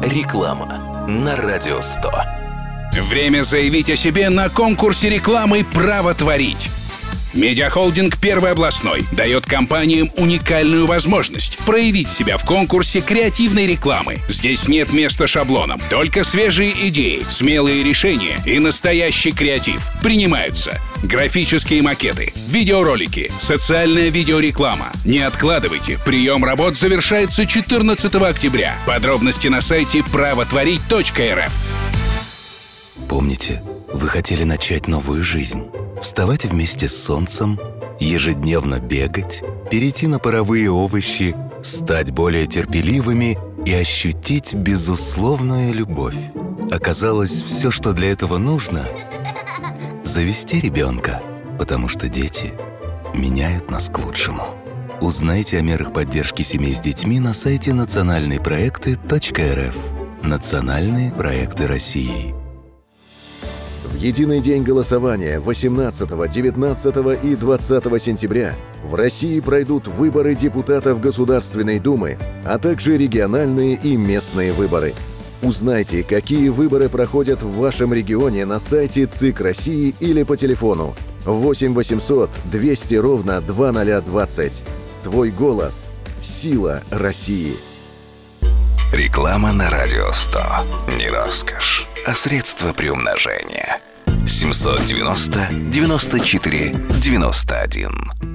Реклама на Радио 100. Время заявить о себе на конкурсе рекламы «Право творить». Медиахолдинг «Первый областной» дает компаниям уникальную возможность проявить себя в конкурсе креативной рекламы. Здесь нет места шаблонам, только свежие идеи, смелые решения и настоящий креатив. Принимаются графические макеты, видеоролики, социальная видеореклама. Не откладывайте, прием работ завершается 14 октября. Подробности на сайте правотворить.рф. Помните, вы хотели начать новую жизнь? Вставать вместе с солнцем, ежедневно бегать, перейти на паровые овощи, стать более терпеливыми и ощутить безусловную любовь. Оказалось, все, что для этого нужно – завести ребенка, потому что дети меняют нас к лучшему. Узнайте о мерах поддержки семей с детьми на сайте национальныйпроекты.рф. Национальные проекты России. В единый день голосования 18, 19 и 20 сентября в России пройдут выборы депутатов Государственной Думы, а также региональные и местные выборы. Узнайте, какие выборы проходят в вашем регионе на сайте ЦИК России или по телефону 8 800 200 ровно 2020. Твой голос – сила России. Реклама на Радио 100. Не роскошь, а средство приумножения. 790 94 91.